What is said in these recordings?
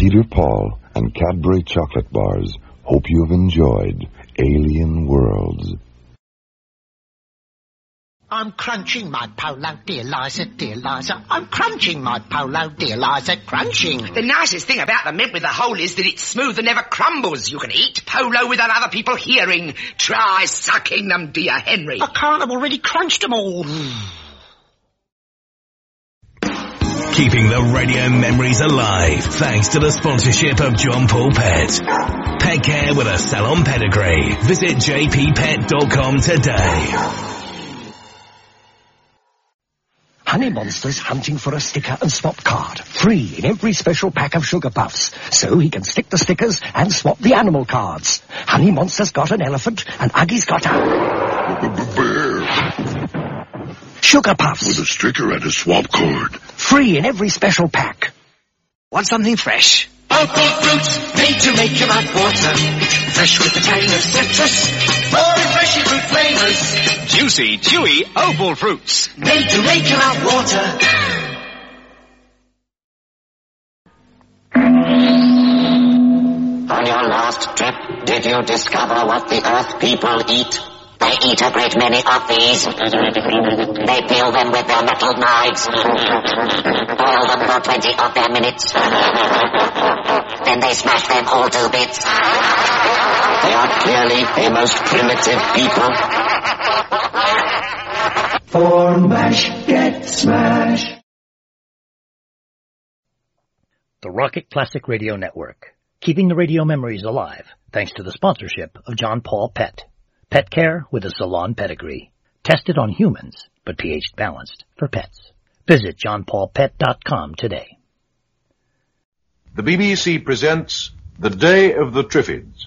Peter Paul and Cadbury chocolate bars hope you have enjoyed Alien Worlds. I'm crunching my polo, dear Liza, dear Liza. I'm crunching my polo, dear Liza, crunching. The nicest thing about the mint with the hole is that it's smooth and never crumbles. You can eat polo without other people hearing. Try sucking them, dear Henry. I can't, I've already crunched them all. Keeping the radio memories alive thanks to the sponsorship of John Paul Pet. Pet care with a salon pedigree. Visit jppet.com today. Honey Monster's hunting for a sticker and swap card. Free in every special pack of Sugar Puffs. So he can stick the stickers and swap the animal cards. Honey Monster's got an elephant and Uggie's got a bear. Sugar Puffs. With a sticker and a swap card. Free in every special pack. Want something fresh? Opal fruits, made to make your mouth water. Fresh with the tang of citrus. More refreshing fruit flavors. Juicy, chewy Opal fruits. Made to make your mouth water. On your last trip, did you discover what the Earth people eat? They eat a great many of these. They peel them with their metal knives. Boil them for 20 of their minutes. Then they smash them all to bits. They are clearly the most primitive people. For MASH, get smash. The Rocket Classic Radio Network. Keeping the radio memories alive thanks to the sponsorship of John Paul Pet. Pet care with a salon pedigree. Tested on humans, but pH balanced for pets. Visit johnpaulpet.com today. The BBC presents The Day of the Triffids.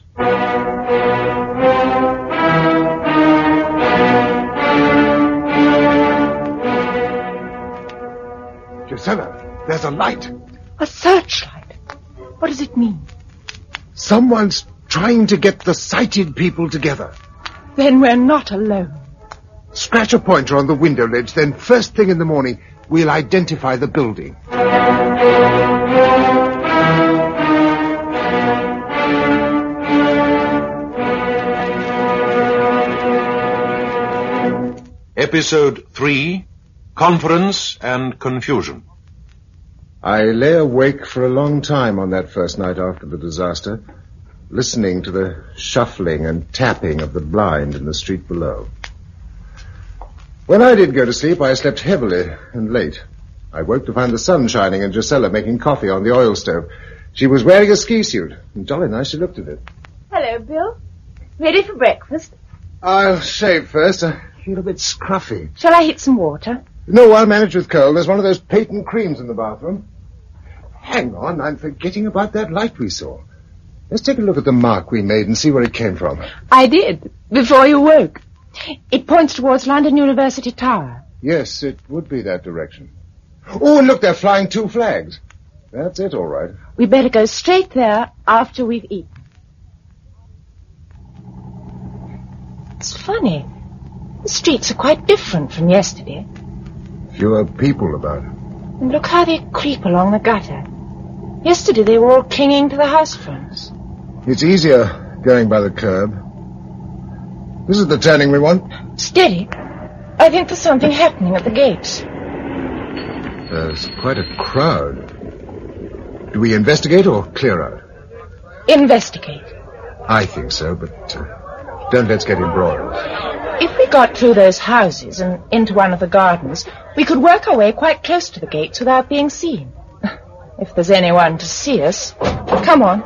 Gisela, there's a light. A searchlight? What does it mean? Someone's trying to get the sighted people together. Then we're not alone. Scratch a pointer on the window ledge, then first thing in the morning, we'll identify the building. Episode 3, Conference and Confusion. I lay awake for a long time on that first night after the disaster, listening to the shuffling and tapping of the blind in the street below. When I did go to sleep, I slept heavily and late. I woke to find the sun shining and Gisela making coffee on the oil stove. She was wearing a ski suit, and jolly nice she looked at it. Hello, Bill. Ready for breakfast? I'll shave first. I feel a bit scruffy. Shall I hit some water? No, I'll manage with cold. There's one of those patent creams in the bathroom. Hang on, I'm forgetting about that light we saw. Let's take a look at the mark we made and see where it came from. I did, before you woke. It points towards London University Tower. Yes, it would be that direction. Oh, and look, they're flying 2 flags. That's it, all right. We better go straight there after we've eaten. It's funny. The streets are quite different from yesterday. Fewer people about. And look how they creep along the gutter. Yesterday they were all clinging to the house fronts. It's easier going by the curb. This is the turning we want. Steady. I think there's something happening at the gates. There's quite a crowd. Do we investigate or clear out? Investigate. I think so, but don't let's get embroiled. If we got through those houses and into one of the gardens, we could work our way quite close to the gates without being seen. If there's anyone to see us. Come on.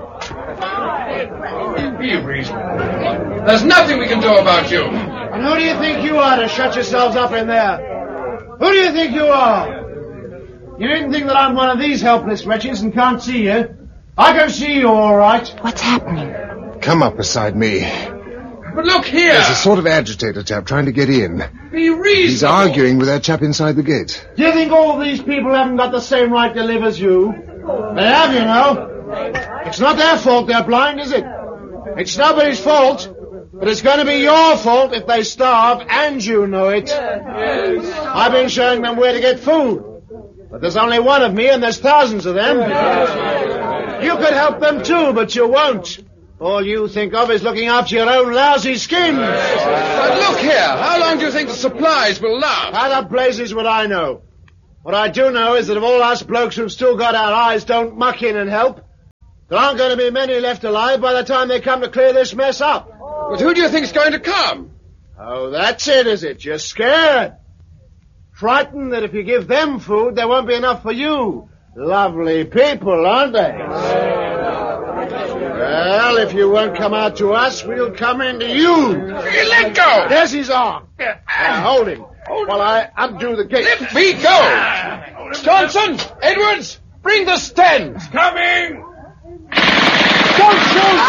Be reasonable. There's nothing we can do about you. And who do you think you are to shut yourselves up in there? Who do you think you are? You needn't think that I'm one of these helpless wretches and can't see you. I can see you all right. What's happening? Come up beside me. But look here. There's a sort of agitator chap trying to get in. Be reasonable. He's arguing with that chap inside the gate. Do you think all these people haven't got the same right to live as you? They have, you know. It's not their fault they're blind, is it? It's nobody's fault. But it's going to be your fault if they starve, and you know it. Yes. I've been showing them where to get food. But there's only one of me, and there's thousands of them. You could help them too, but you won't. All you think of is looking after your own lousy skins. But look here, how long do you think the supplies will last? How the blazes would I know? What I do know is that if all us blokes who've still got our eyes don't muck in and help, there aren't going to be many left alive by the time they come to clear this mess up. But who do you think's going to come? Oh, that's it, is it? You're scared. Frightened that if you give them food, there won't be enough for you. Lovely people, aren't they? Well, if you won't come out to us, we'll come into you. Let go! There's his arm. Hold him while I undo the gate. Let me go! Johnson! Edwards! Bring the stands! Coming! Don't shoot!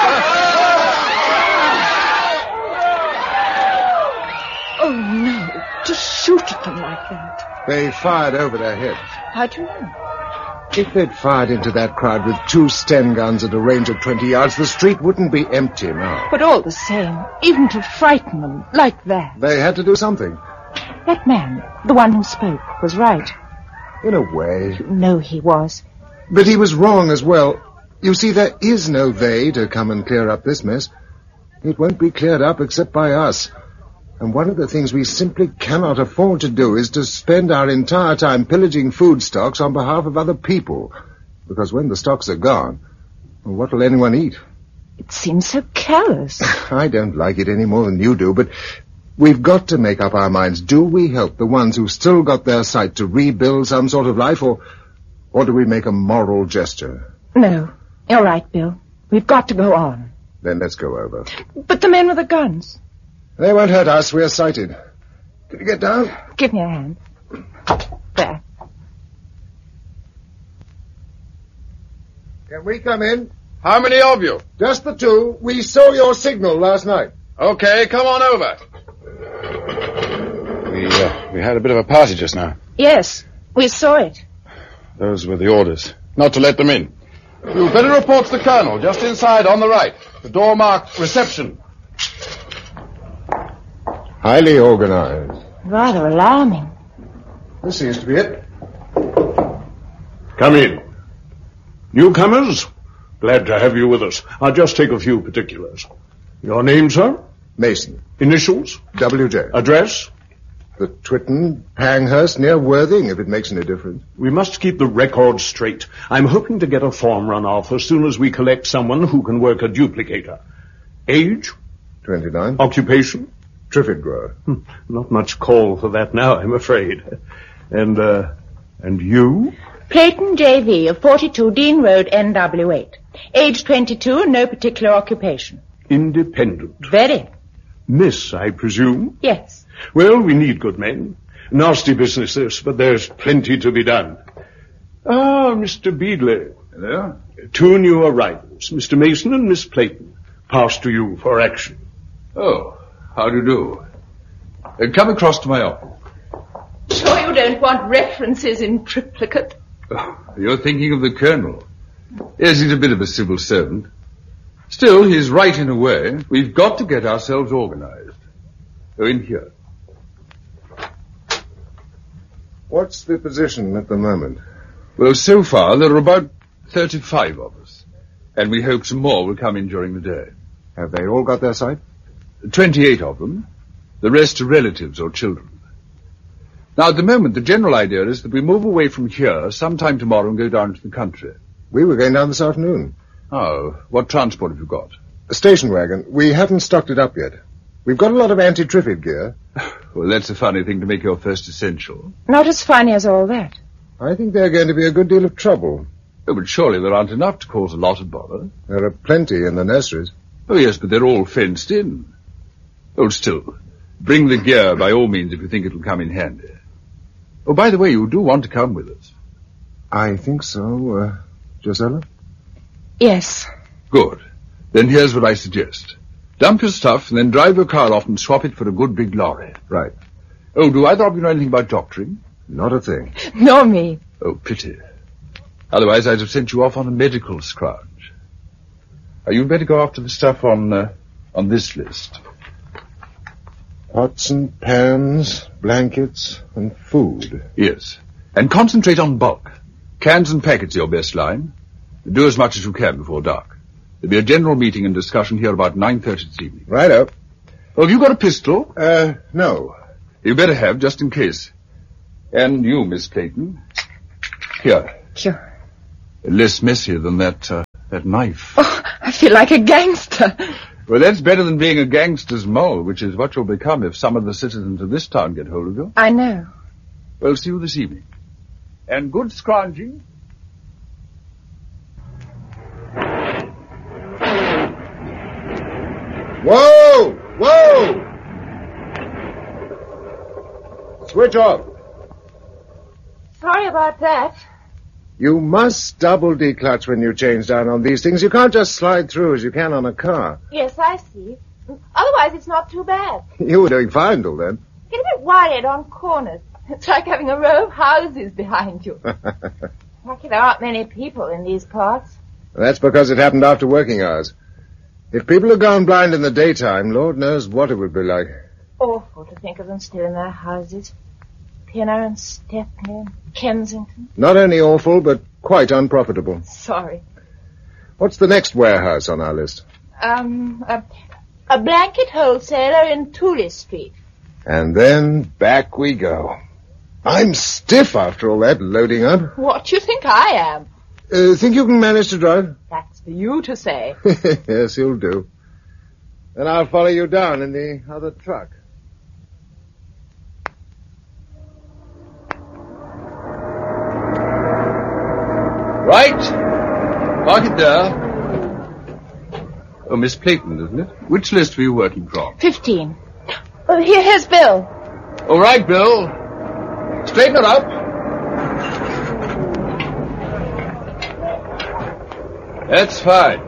Oh, no. To shoot at them like that. They fired over their heads. How do you know? If they'd fired into that crowd with 2 Sten guns at a range of 20 yards, the street wouldn't be empty now. But all the same, even to frighten them like that. They had to do something. That man, the one who spoke, was right. In a way. No, he was. But he was wrong as well. You see, there is no they to come and clear up this mess. It won't be cleared up except by us. And one of the things we simply cannot afford to do is to spend our entire time pillaging food stocks on behalf of other people. Because when the stocks are gone, well, what will anyone eat? It seems so callous. I don't like it any more than you do, but we've got to make up our minds. Do we help the ones who've still got their sight to rebuild some sort of life, or do we make a moral gesture? No. You're right, Bill. We've got to go on. Then let's go over. But the men with the guns? They won't hurt us. We're sighted. Can you get down? Give me a hand. There. Can we come in? How many of you? Just the 2. We saw your signal last night. Okay, come on over. We had a bit of a party just now. Yes, we saw it. Those were the orders. Not to let them in. You'd better report to the colonel, just inside on the right. The door marked reception. Highly organized. Rather alarming. This seems to be it. Come in. Newcomers, glad to have you with us. I'll just take a few particulars. Your name, sir? Mason. Initials? W.J. Address? The Twitten, Panghurst, near Worthing, if it makes any difference. We must keep the record straight. I'm hoping to get a form run off as soon as we collect someone who can work a duplicator. Age? 29. Occupation? Triffid grower. Not much call for that now, I'm afraid. And you? Clayton J.V. of 42 Dean Road, NW8. Age 22, no particular occupation. Independent. Very. Miss, I presume? Yes. Well, we need good men. Nasty business this, but there's plenty to be done. Ah, Mr. Beadley. Hello? 2 new arrivals, Mr. Mason and Miss Clayton. Pass to you for action. Oh, how do you do? Come across to my office. Sure you don't want references in triplicate? Oh, you're thinking of the colonel. Yes, he's a bit of a civil servant. Still, he's right in a way. We've got to get ourselves organized. Go in here. What's the position at the moment? Well, so far, there are about 35 of us. And we hope some more will come in during the day. Have they all got their sight? 28 of them. The rest are relatives or children. Now, at the moment, the general idea is that we move away from here sometime tomorrow and go down to the country. We were going down this afternoon. Oh, what transport have you got? A station wagon. We haven't stocked it up yet. We've got a lot of anti-Triffid gear. Well, that's a funny thing to make your first essential. Not as funny as all that. I think they're going to be a good deal of trouble. Oh, but surely there aren't enough to cause a lot of bother. There are plenty in the nurseries. Oh, yes, but they're all fenced in. Oh, still, bring the gear by all means if you think it'll come in handy. Oh, by the way, you do want to come with us. I think so, Josella? Yes. Good. Then here's what I suggest. Dump your stuff and then drive your car off and swap it for a good big lorry. Right. Oh, do either of you know anything about doctoring? Not a thing. Nor me. Oh, pity. Otherwise I'd have sent you off on a medical scrounge. You'd better go after the stuff on this list. Pots and pans, blankets, and food. Yes. And concentrate on bulk. Cans and packets are your best line. Do as much as you can before dark. There'll be a general meeting and discussion here about 9:30 this evening. Righto. Oh, have you got a pistol? No. You better have, just in case. And you, Miss Clayton. Here. Sure. Less messier than that knife. Oh, I feel like a gangster. Well, that's better than being a gangster's mole, which is what you'll become if some of the citizens of this town get hold of you. I know. Well, see you this evening. And good scrounging. Whoa! Whoa! Switch off. Sorry about that. You must double declutch when you change down on these things. You can't just slide through as you can on a car. Yes, I see. Otherwise, it's not too bad. You were doing fine till then. Get a bit worried on corners. It's like having a row of houses behind you. Lucky there aren't many people in these parts. That's because it happened after working hours. If people had gone blind in the daytime, Lord knows what it would be like. Awful to think of them still in their houses. Pinner and Stepney and Kensington. Not only awful, but quite unprofitable. Sorry. What's the next warehouse on our list? A blanket wholesaler in Tooley Street. And then back we go. I'm stiff after all that loading up. What do you think I am? Think you can manage to drive? That's for you to say. Yes, you'll do. Then I'll follow you down in the other truck. Right. Park it there. Oh, Miss Clayton, isn't it? Which list were you working from? 15. Oh, here's Bill. All right, Bill. Straighten her up. That's fine.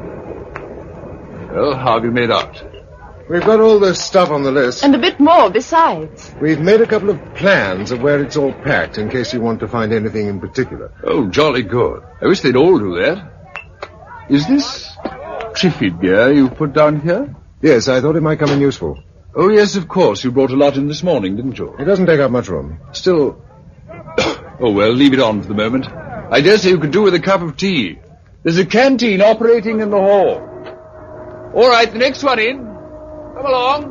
Well, how have you made out? We've got all the stuff on the list. And a bit more besides. We've made a couple of plans of where it's all packed in case you want to find anything in particular. Oh, jolly good. I wish they'd all do that. Is this Triffid beer you put down here? Yes, I thought it might come in useful. Oh, yes, of course. You brought a lot in this morning, didn't you? It doesn't take up much room. Still... Oh, well, leave it on for the moment. I dare say you could do with a cup of tea. There's a canteen operating in the hall. All right, the next one in. Come along.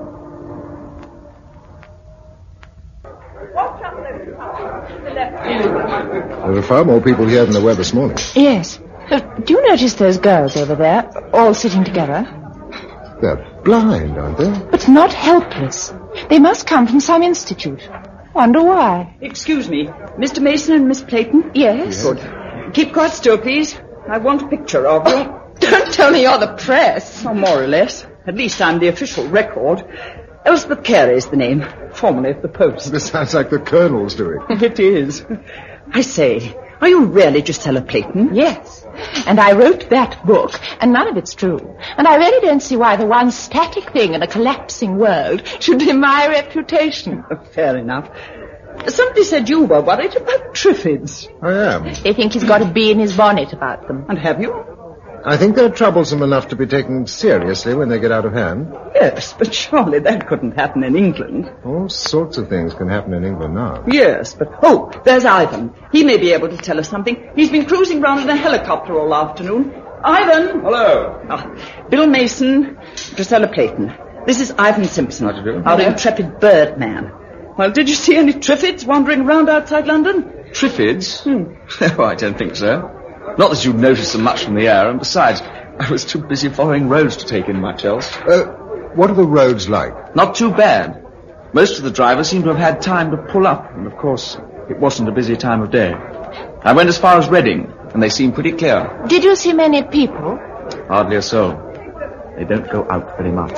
There were far more people here than there were this morning. Yes. Do you notice those girls over there, all sitting together? They're blind, aren't they? But not helpless. They must come from some institute. Wonder why. Excuse me, Mr. Mason and Miss Clayton? Yes. Good. Keep quite still, please. I want a picture of you. Don't tell me you're the press. Oh, more or less. At least I'm the official record. Elspeth Carey's the name, formerly of the Post. This sounds like the Colonel's doing. It is. I say, are you really Gisela Clayton? Yes. And I wrote that book, and none of it's true. And I really don't see why the one static thing in a collapsing world should be my reputation. Fair enough. Somebody said you were worried about Triffids. I am. They think he's got a bee in his bonnet about them. And have you? I think they're troublesome enough to be taken seriously when they get out of hand. Yes, but surely that couldn't happen in England. All sorts of things can happen in England now. Yes, but... Oh, there's Ivan. He may be able to tell us something. He's been cruising round in a helicopter all afternoon. Ivan! Hello. Bill Mason, Gisela Clayton. This is Ivan Simpson, our intrepid bird man. Well, did you see any Triffids wandering around outside London? Triffids? Oh, I don't think so. Not that you'd notice them much from the air, and besides, I was too busy following roads to take in much else. What are the roads like? Not too bad. Most of the drivers seem to have had time to pull up, and of course, it wasn't a busy time of day. I went as far as Reading, and they seemed pretty clear. Did you see many people? Hardly a soul. They don't go out very much.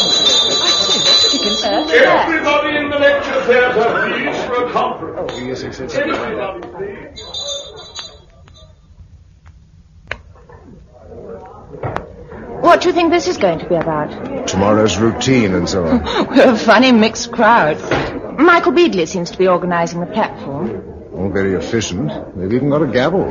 Everybody in the lecture theatre, please, for a conference. Oh, yes, yes. Everybody, please. What do you think this is going to be about? Tomorrow's routine and so on. We're a funny mixed crowd. Michael Beadley seems to be organising the platform. All very efficient. They've even got a gavel.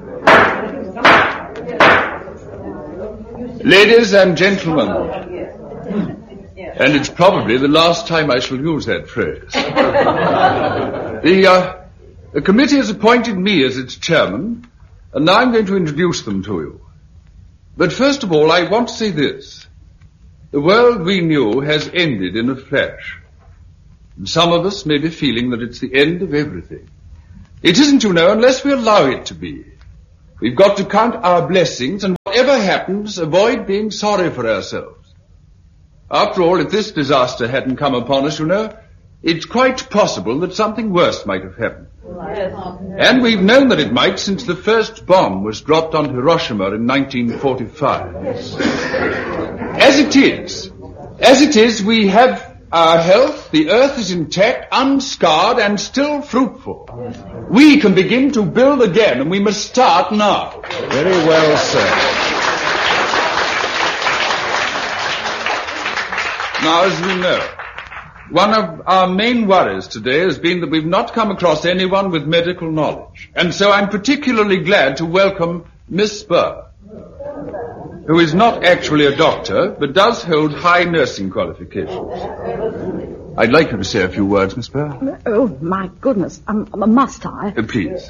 Ladies and gentlemen, and it's probably the last time I shall use that phrase. The committee has appointed me as its chairman, And now I'm going to introduce them to you. But first of all, I want to say this. The world we knew has ended in a flash. And some of us may be feeling that it's the end of everything. It isn't, you know, unless we allow it to be. We've got to count our blessings, and whatever happens, avoid being sorry for ourselves. After all, if this disaster hadn't come upon us, you know, it's quite possible that something worse might have happened. And we've known that it might since the first bomb was dropped on Hiroshima in 1945. As it is, we have our health, the earth is intact, unscarred, and still fruitful. We can begin to build again, and we must start now. Very well said. Now, as you know, one of our main worries today has been that we've not come across anyone with medical knowledge. And so I'm particularly glad to welcome Miss Spur, who is not actually a doctor, but does hold high nursing qualifications. I'd like you to say a few words, Miss Spur. Oh, my goodness. Must I? Please.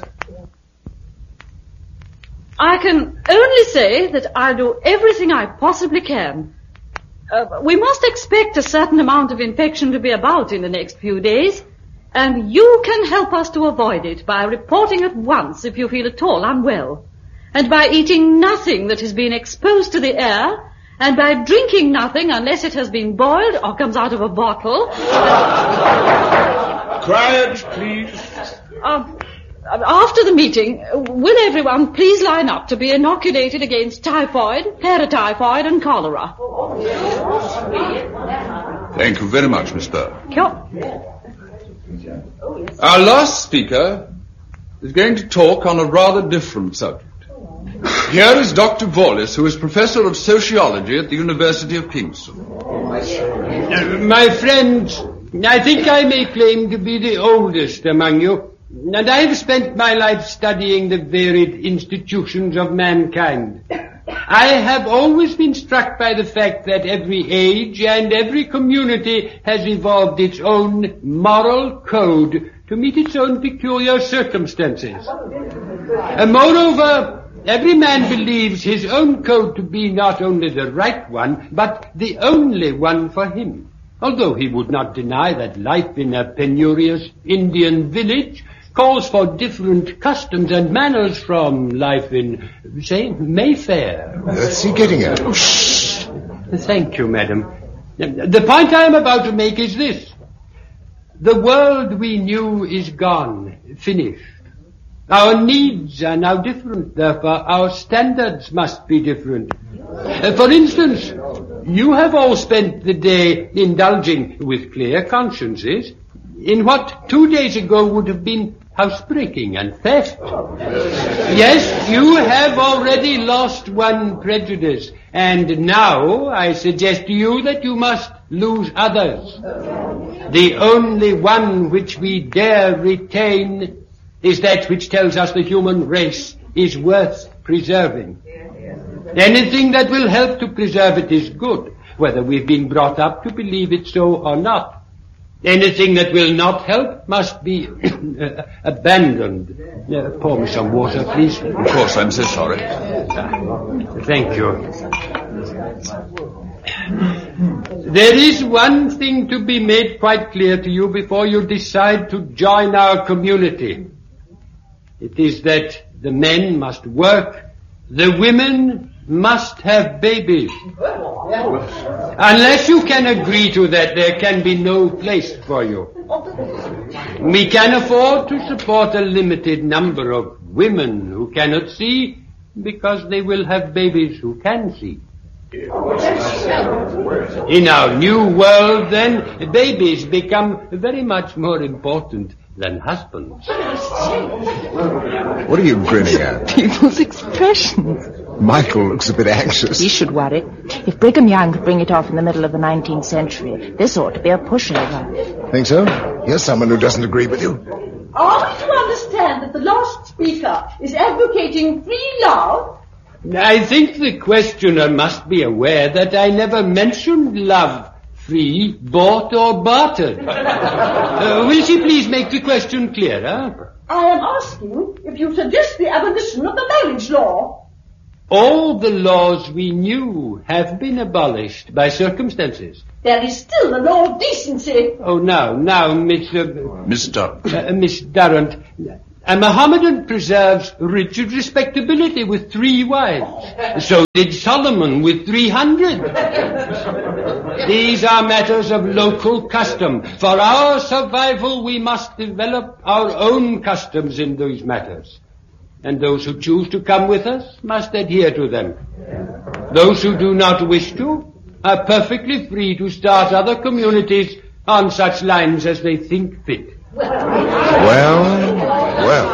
I can only say that I'll do everything I possibly can. We must expect a certain amount of infection to be about in the next few days, and you can help us to avoid it by reporting at once if you feel at all unwell, and by eating nothing that has been exposed to the air, and by drinking nothing unless it has been boiled or comes out of a bottle. Quiet, please. After the meeting, will everyone please line up to be inoculated against typhoid, paratyphoid, and cholera? Thank you very much, Miss Spur. Sure. Our last speaker is going to talk on a rather different subject. Here is Dr. Wallace, who is Professor of Sociology at the University of Kingston. My friends, I think I may claim to be the oldest among you, and I have spent my life studying the varied institutions of mankind. I have always been struck by the fact that every age and every community has evolved its own moral code to meet its own peculiar circumstances. And moreover, every man believes his own code to be not only the right one, but the only one for him. Although he would not deny that life in a penurious Indian village calls for different customs and manners from life in, say, Mayfair. That's he getting at. Oh, shh. Thank you, madam. The point I am about to make is this. The world we knew is gone, finished. Our needs are now different, therefore our standards must be different. For instance, you have all spent the day indulging with clear consciences in what 2 days ago would have been housebreaking and theft. Yes, you have already lost one prejudice, and now I suggest to you that you must lose others. The only one which we dare retain is that which tells us the human race is worth preserving. Anything that will help to preserve it is good, whether we've been brought up to believe it so or not. Anything that will not help must be abandoned. Pour me some water, please. Of course, I'm so sorry. Thank you. There is one thing to be made quite clear to you before you decide to join our community. It is that the men must work, the women must have babies. Unless you can agree to that, there can be no place for you. We can afford to support a limited number of women who cannot see because they will have babies who can see. In our new world, then, babies become very much more important than husbands. What are you grinning at? People's expressions. Michael looks a bit anxious. He should worry. If Brigham Young could bring it off in the middle of the 19th century, this ought to be a pushover. Think so? Here's someone who doesn't agree with you. Are we to understand that the last speaker is advocating free love? I think the questioner must be aware that I never mentioned love, free, bought or bartered. Will she please make the question clearer? I am asking if you suggest the abolition of the marriage law. All the laws we knew have been abolished by circumstances. There is still the law of decency. Oh, now, Miss Durrant. Miss Durrant. A Mohammedan preserves rigid respectability with 3 wives. So did Solomon with 300. These are matters of local custom. For our survival, we must develop our own customs in these matters. And those who choose to come with us must adhere to them. Those who do not wish to are perfectly free to start other communities on such lines as they think fit. Well.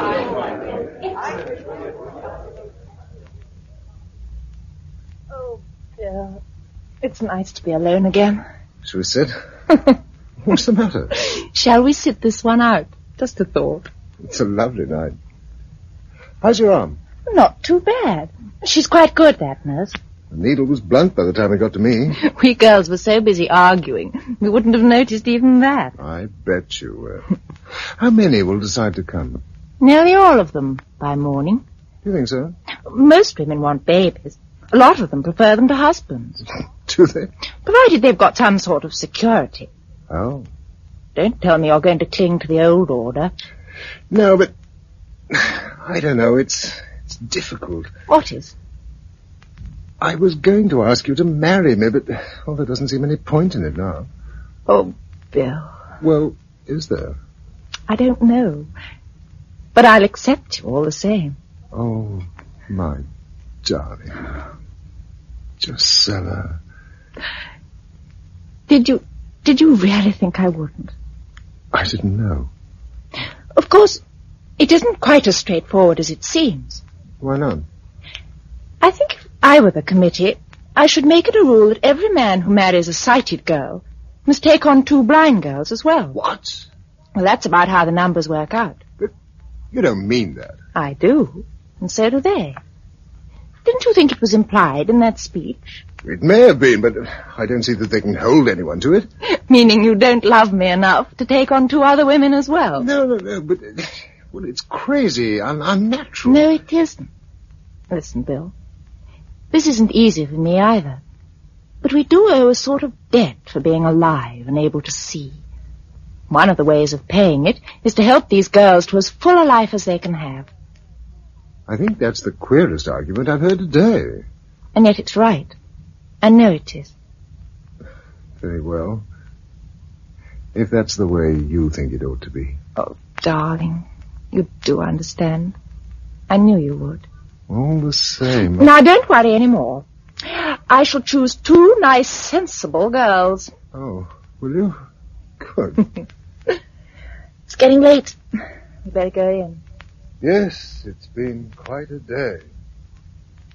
Oh, Bill. It's nice to be alone again. Shall we sit? What's the matter? Shall we sit this one out? Just a thought. It's a lovely night. How's your arm? Not too bad. She's quite good, that nurse. The needle was blunt by the time it got to me. We girls were so busy arguing, we wouldn't have noticed even that. I bet you were. How many will decide to come? Nearly all of them, by morning. You think so? Most women want babies. A lot of them prefer them to husbands. Do they? Provided they've got some sort of security. Oh. Don't tell me you're going to cling to the old order. No, but I don't know. It's difficult. What is? I was going to ask you to marry me, but there doesn't seem any point in it now. Oh, Bill. Well, is there? I don't know. But I'll accept you all the same. Oh, my darling. Drusilla. Did you really think I wouldn't? I didn't know. Of course, it isn't quite as straightforward as it seems. Why not? I think if I were the committee, I should make it a rule that every man who marries a sighted girl must take on 2 blind girls as well. What? Well, that's about how the numbers work out. But you don't mean that. I do, and so do they. Didn't you think it was implied in that speech? It may have been, but I don't see that they can hold anyone to it. Meaning you don't love me enough to take on 2 other women as well? No, but well, it's crazy, unnatural. No, it isn't. Listen, Bill. This isn't easy for me either. But we do owe a sort of debt for being alive and able to see. One of the ways of paying it is to help these girls to as full a life as they can have. I think that's the queerest argument I've heard today. And yet it's right. I know it is. Very well. If that's the way you think it ought to be. Oh, darling, you do understand. I knew you would. All the same. Now, don't worry any more. I shall choose 2 nice, sensible girls. Oh, will you? Good. It's getting late. We better go in. Yes, it's been quite a day.